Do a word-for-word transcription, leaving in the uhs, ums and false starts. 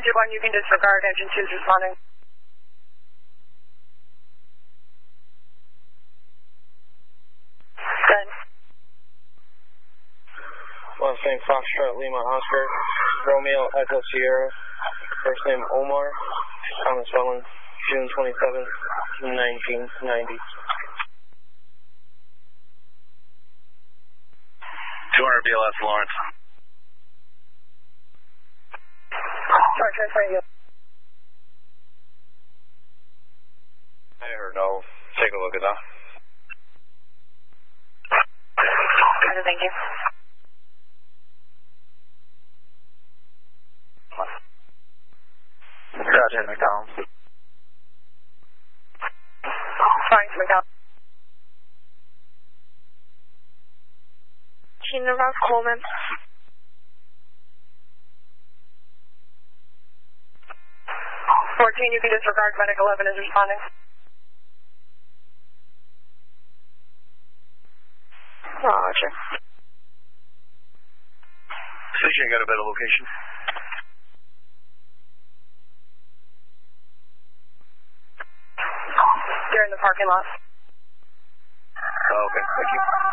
Engine one, you can disregard. Engine two is responding. Good. Mustang Foxtrot Lima Oscar, Romeo Echo Sierra, first name Omar, Thomas Owens, June twenty-seventh, nineteen ninety. two hundred B L S Lawrence. Sorry, transferring you. I heard no. Take a look at that. Roger, thank you. Roger, McDonald. Fine, McDonald. Tina Ross Coleman. fourteen, you can disregard. Medic eleven is responding. Roger. Station, got a better location. They're in the parking lot. Oh, okay, thank you.